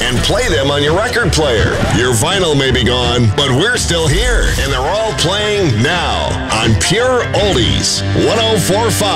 and play them on your record player. Your vinyl may be gone, but we're still here, and they're all playing now on Pure Oldies 104.5.